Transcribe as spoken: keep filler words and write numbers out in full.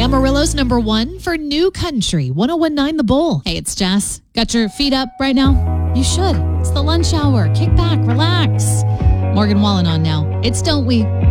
Amarillo's number one for New Country, one oh one point nine The Bull. Hey, it's Jess. Got your feet up right now? You should. It's the lunch hour. Kick back, relax. Morgan Wallen on now. It's Don't We?